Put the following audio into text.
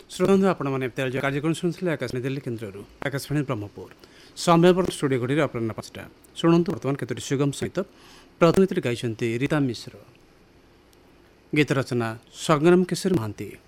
श्रोता आपण मैंने कार्यक्रम शुणुले आकाशवाणी दिल्ली केन्द्र आकाशवाणी ब्रह्मपुर समय स्टूडियो घड़ी अपराह 5टा शुणु बर्तमान केतोटी सुगम सहित प्रथम गाई रीता मिश्र गीत रचना संग्राम किशोर महांती।